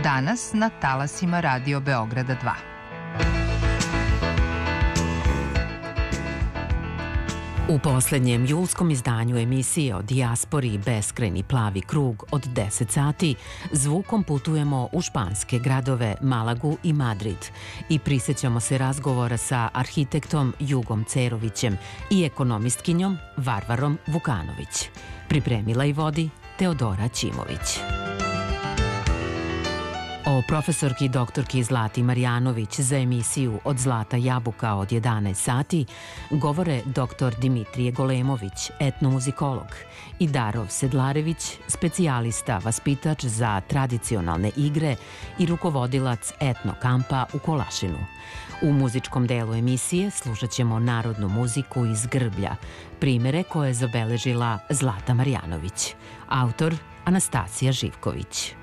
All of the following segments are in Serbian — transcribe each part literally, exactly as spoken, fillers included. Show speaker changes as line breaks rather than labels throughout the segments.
Danas na talasima Radio Beograda dva.
U poslednjem julskom izdanju emisije o dijaspori i beskrajni plavi krug od deset sati zvukom putujemo u španske gradove Malagu i Madrid i prisjećamo se razgovora sa arhitektom Jugom Cerovićem i ekonomistkinjom Varvarom Vukanović. Pripremila i vodi Teodora Ćimović. O profesorki doktorki Zlati Marjanović za emisiju Od zlata jabuka od jedanaest sati govore doktor Dimitrije Golemović, etnomuzikolog, i Darov Sedlarević, specijalista, vaspitač za tradicionalne igre i rukovodilac etno kampa u Kolašinu. U muzičkom delu emisije slušat ćemo narodnu muziku iz Grblja, primere koje je zabeležila Zlata Marjanović. Autor Anastasija Živković.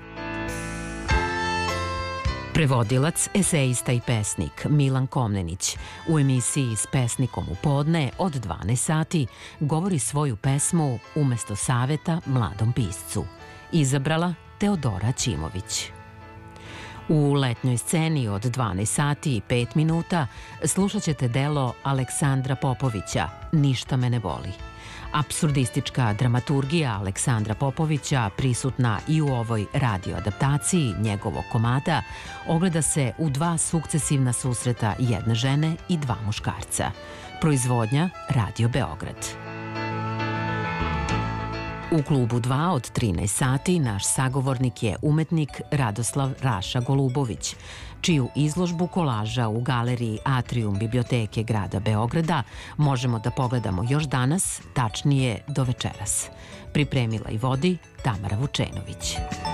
Prevodilac, esejista i pesnik Milan Komnenić u emisiji S pesnikom u podne od dvanaest sati govori svoju pesmu Umesto saveta mladom piscu. Izabrala Teodora Ćimović. U letnjoj sceni od dvanaest sati i pet minuta slušat ćete delo Aleksandra Popovića Ništa me ne boli. Apsurdistička dramaturgija Aleksandra Popovića, prisutna i u ovoj radio adaptaciji njegovog komada, ogleda se u dva sukcesivna susreta jedne žene i dva muškarca. Proizvodnja Radio Beograd. U klubu dva od trinaest sati naš sagovornik je umetnik Radoslav Raša Golubović, čiju izložbu kolaža u galeriji Atrium biblioteke grada Beograda možemo da pogledamo još danas, tačnije do večeras. Pripremila i vodi Tamara Vučenović.